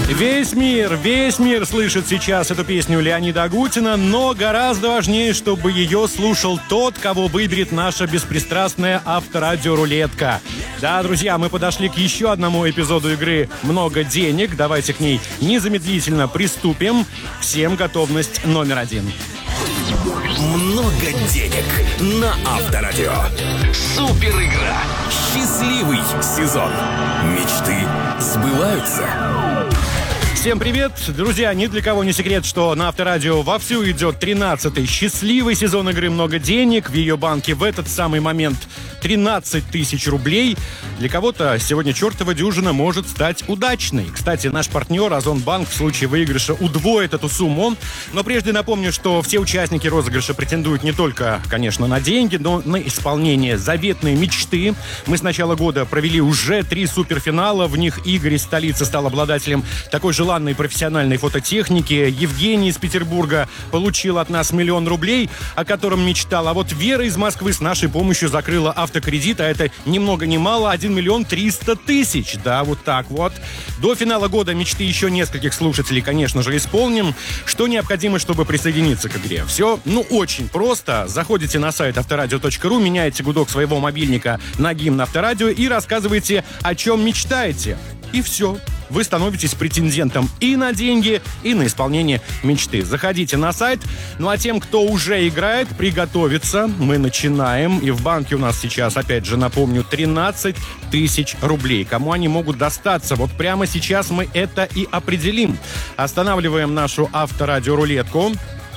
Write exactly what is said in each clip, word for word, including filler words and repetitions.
Весь мир, весь мир слышит сейчас эту песню Леонида Агутина, но гораздо важнее, чтобы ее слушал тот, кого выберет наша беспристрастная авторадиорулетка. Да, друзья, мы подошли к еще одному эпизоду игры «Много денег». Давайте к ней незамедлительно приступим. Всем готовность номер один. Много денег на Авторадио. Супер игра. Счастливый сезон. Мечты сбываются. Всем привет! Друзья, ни для кого не секрет, что на Авторадио вовсю идет тринадцатый счастливый сезон игры «Много денег». В ее банке в этот самый момент тринадцать тысяч рублей. Для кого-то сегодня чертова дюжина может стать удачной. Кстати, наш партнер Озонбанк в случае выигрыша удвоит эту сумму. Но прежде напомню, что все участники розыгрыша претендуют не только, конечно, на деньги, но на исполнение заветной мечты. Мы с начала года провели уже три суперфинала. В них Игорь из столицы стал обладателем такой желанной профессиональной фототехники. Евгений из Петербурга получил от нас миллион рублей, о котором мечтал. А вот Вера из Москвы с нашей помощью закрыла автокредит, а это ни много ни мало один миллион триста тысяч. Да, вот так вот. До финала года мечты еще нескольких слушателей, конечно же, исполним. Что необходимо, чтобы присоединиться к игре? Все, ну, очень просто. Заходите на сайт авторадио точка ру, меняете гудок своего мобильника на гимн Авторадио и рассказываете, о чем мечтаете. И все. Вы становитесь претендентом и на деньги, и на исполнение мечты. Заходите на сайт. Ну а тем, кто уже играет, приготовиться. Мы начинаем. И в банке у нас сейчас, опять же, напомню, тринадцать тысяч рублей. Кому они могут достаться? Вот прямо сейчас мы это и определим. Останавливаем нашу авторадиорулетку.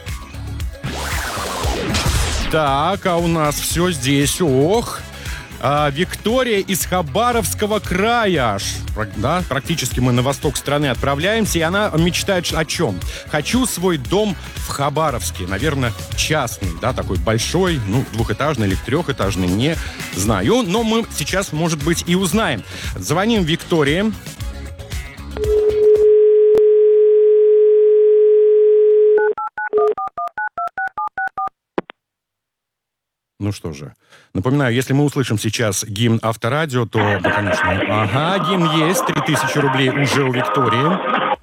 Так, а у нас все здесь. Ох. А, Виктория из Хабаровского края. Аж, да, практически мы на восток страны отправляемся, и она мечтает о чем? Хочу свой дом в Хабаровске. Наверное, частный, да, такой большой, ну, двухэтажный или трехэтажный, не знаю. Но мы сейчас, может быть, и узнаем. Звоним Виктории. Ну что же, напоминаю, если мы услышим сейчас гимн Авторадио, то, да, конечно, ага, гимн есть, три тысячи рублей уже у Виктории.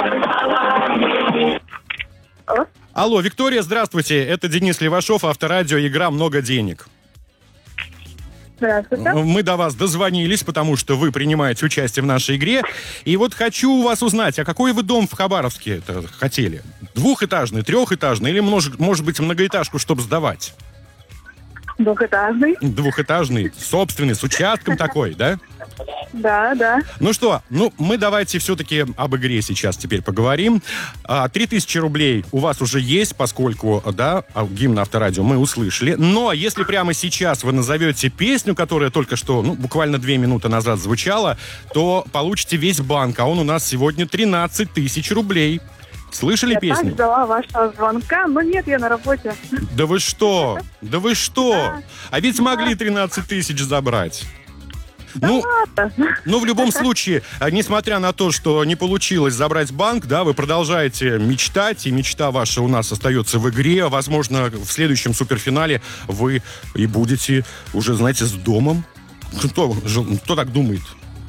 Алло. Алло, Виктория, здравствуйте, это Денис Левашов, Авторадио, игра «Много денег». Здравствуйте. Мы до вас дозвонились, потому что вы принимаете участие в нашей игре. И вот хочу у вас узнать, а какой вы дом в Хабаровске это хотели? Двухэтажный, трехэтажный или, может, может быть, многоэтажку, чтобы сдавать? Двухэтажный. Двухэтажный, собственный, с участком такой, да? Да, да. Ну что, ну мы давайте все-таки об игре сейчас теперь поговорим. Три тысячи рублей у вас уже есть, поскольку, да, гимн Авторадио мы услышали. Но если прямо сейчас вы назовете песню, которая только что, ну, буквально две минуты назад звучала, то получите весь банк, а он у нас сегодня тринадцать тысяч рублей. Слышали я песню? Я ждала вашего звонка, но нет, я на работе. Да вы что? Да вы что? Да. А ведь могли тринадцать тысяч забрать. Да ну, ладно. ну, в любом случае, несмотря на то, что не получилось забрать банк, да, вы продолжаете мечтать, и мечта ваша у нас остается в игре. Возможно, в следующем суперфинале вы и будете уже, знаете, с домом. Кто, кто так думает?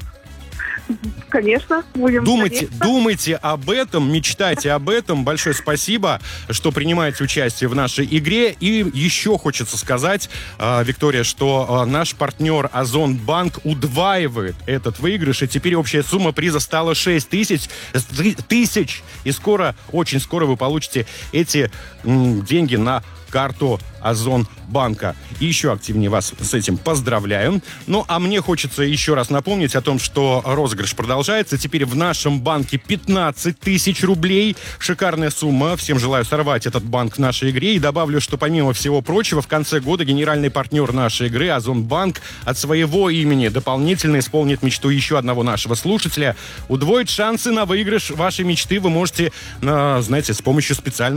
Конечно, будем. Думайте, конечно. думайте об этом, мечтайте об этом. Большое спасибо, что принимаете участие в нашей игре. И еще хочется сказать, э, Виктория, что э, наш партнер Озонбанк удваивает этот выигрыш. И теперь общая сумма приза стала шесть тысяч. Тысяч. И скоро, очень скоро вы получите эти м, деньги на карту Озонбанка. И еще активнее вас с этим поздравляю. Ну, а мне хочется еще раз напомнить о том, что розыгрыш продолжается. Теперь в нашем банке пятнадцать тысяч рублей. Шикарная сумма. Всем желаю сорвать этот банк в нашей игре. И добавлю, что помимо всего прочего, в конце года генеральный партнер нашей игры Озонбанк от своего имени дополнительно исполнит мечту еще одного нашего слушателя. Удвоить шансы на выигрыш вашей мечты вы можете, знаете, с помощью специального